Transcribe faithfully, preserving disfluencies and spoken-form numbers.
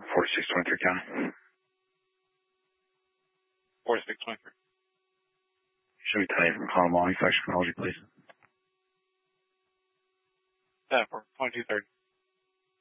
forty-six twenty-three County. forty-six twenty-three. Show me today from Column Manufacturing Chronology, please. Yeah, for twenty-two thirty.